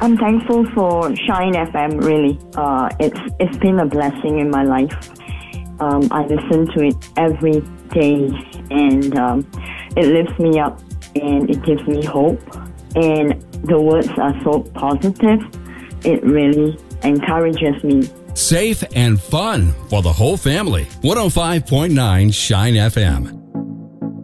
I'm thankful for Shine FM, really. It's been a blessing in my life. I listen to it every day, and it lifts me up, and it gives me hope. And the words are so positive. It really encourages me. Safe and fun for the whole family. 105.9 Shine FM.